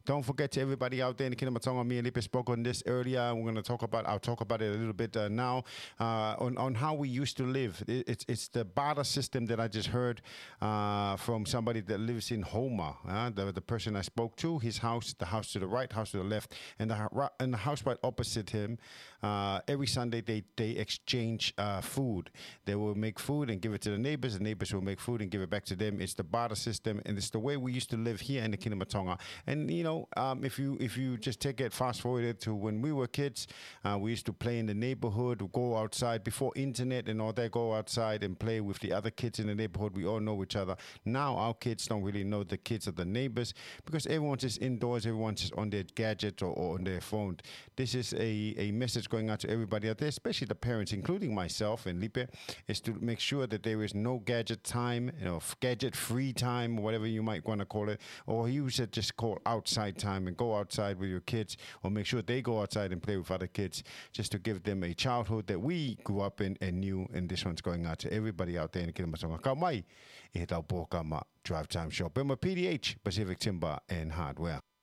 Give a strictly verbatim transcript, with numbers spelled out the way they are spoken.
don't forget to everybody out there in the Kinamatonga, me and Lipe spoke on this earlier. We're going to talk about, I'll talk about it a little bit uh, now, uh, on, on how we used to live. It, it's, it's the barter system that I just heard uh, from somebody that lives in Houma. Uh, the, the person I spoke to, his house, the house to the right, house to the left, and the, and the house right opposite him. Uh, every Sunday they, they exchange uh, food. They will make food and give it to the neighbors. The neighbors will make food and give it back to them. It's the barter system, and it's the way we used to live here in the Kinamatonga. And, you know, Um, if you if you just take it fast forwarded to when we were kids, uh, we used to play in the neighborhood, go outside before internet and all that. Go outside and play with the other kids in the neighborhood. We all know each other. Now our kids don't really know the kids of the neighbors because everyone's just indoors. Everyone's just on their gadgets or, or on their phone. This is a, a message going out to everybody out there, especially the parents, including myself and Lipe, is to make sure that there is no gadget time, you know, gadget free time, whatever you might want to call it, or you should just call outside time and go outside with your kids, or make sure they go outside and play with other kids, just to give them a childhood that we grew up in and knew. And this one's going out to everybody out there in the Kinamatonga. Ka mai, e tau pō ka ma Drive Time Show. Pema P D H, Pacific Timber and Hardware.